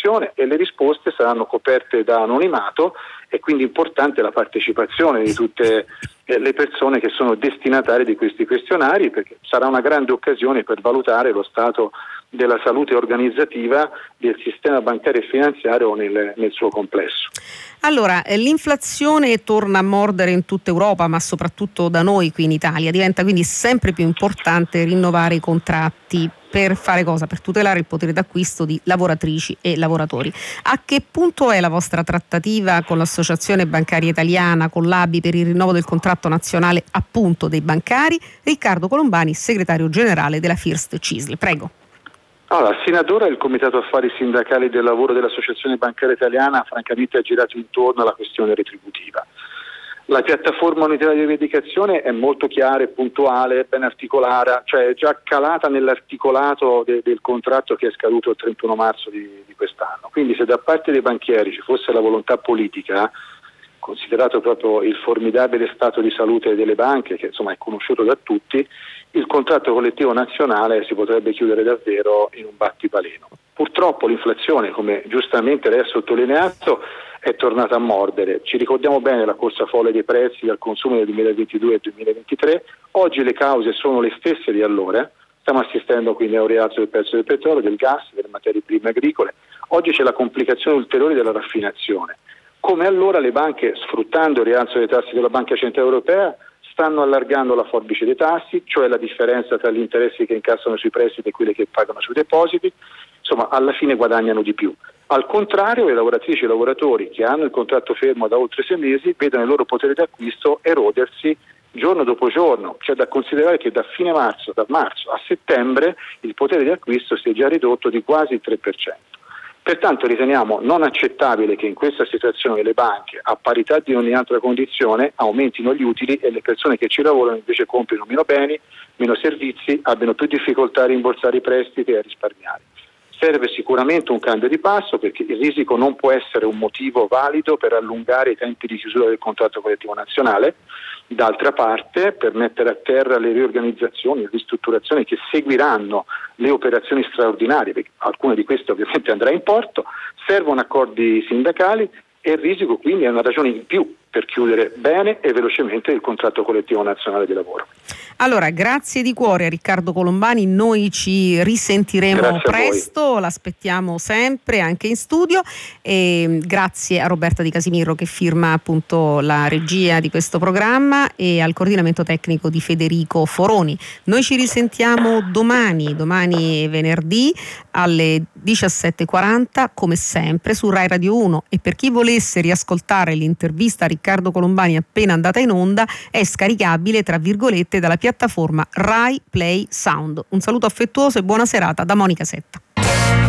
l'inflazione, e le risposte saranno coperte da anonimato, e quindi importante la partecipazione di tutte le persone che sono destinatarie di questi questionari, perché sarà una grande occasione per valutare lo stato della salute organizzativa del sistema bancario e finanziario nel suo complesso. Allora, l'inflazione torna a mordere in tutta Europa, ma soprattutto da noi qui in Italia. Diventa quindi sempre più importante rinnovare i contratti. Per fare cosa? Per tutelare il potere d'acquisto di lavoratrici e lavoratori. A che punto è la vostra trattativa con l'Associazione Bancaria Italiana, con l'ABI, per il rinnovo del contratto nazionale appunto dei bancari? Riccardo Colombani, segretario generale della First CISL. Prego. Allora, sino ad ora il Comitato Affari Sindacali del Lavoro dell'Associazione Bancaria Italiana francamente ha girato intorno alla questione retributiva. La piattaforma unitaria di rivendicazione è molto chiara e puntuale, ben articolata, cioè è già calata nell'articolato del contratto che è scaduto il 31 marzo di quest'anno. Quindi se da parte dei banchieri ci fosse la volontà politica, considerato proprio il formidabile stato di salute delle banche, che insomma è conosciuto da tutti, il contratto collettivo nazionale si potrebbe chiudere davvero in un battipaleno. Purtroppo l'inflazione, come giustamente lei ha sottolineato, è tornata a mordere. Ci ricordiamo bene la corsa folle dei prezzi al consumo del 2022 e 2023. Oggi le cause sono le stesse di allora. Stiamo assistendo quindi a un rialzo del prezzo del petrolio, del gas, delle materie prime agricole. Oggi c'è la complicazione ulteriore della raffinazione. Come allora le banche, sfruttando il rialzo dei tassi della Banca Centrale Europea, stanno allargando la forbice dei tassi, cioè la differenza tra gli interessi che incassano sui prestiti e quelli che pagano sui depositi. Insomma, alla fine guadagnano di più. Al contrario, le lavoratrici e i lavoratori che hanno il contratto fermo da oltre 6 mesi vedono il loro potere d'acquisto erodersi giorno dopo giorno. C'è da considerare che da fine marzo, da marzo a settembre, il potere di acquisto si è già ridotto di quasi il 3%. Pertanto riteniamo non accettabile che in questa situazione le banche, a parità di ogni altra condizione, aumentino gli utili e le persone che ci lavorano invece comprino meno beni, meno servizi, abbiano più difficoltà a rimborsare i prestiti e a risparmiare. Serve sicuramente un cambio di passo, perché il risico non può essere un motivo valido per allungare i tempi di chiusura del contratto collettivo nazionale. D'altra parte, per mettere a terra le riorganizzazioni, le ristrutturazioni che seguiranno le operazioni straordinarie, perché alcune di queste ovviamente andrà in porto, servono accordi sindacali, e il risico quindi è una ragione in più per chiudere bene e velocemente il contratto collettivo nazionale di lavoro. Allora, grazie di cuore a Riccardo Colombani, noi ci risentiremo presto, l'aspettiamo sempre anche in studio, e grazie a Roberta Di Casimiro che firma appunto la regia di questo programma e al coordinamento tecnico di Federico Foroni. Noi ci risentiamo domani venerdì alle 17:40 come sempre su Rai Radio 1, e per chi volesse riascoltare l'intervista a Riccardo Colombani appena andata in onda è scaricabile tra virgolette dalla piattaforma Rai Play Sound. Un saluto affettuoso e buona serata da Monica Setta.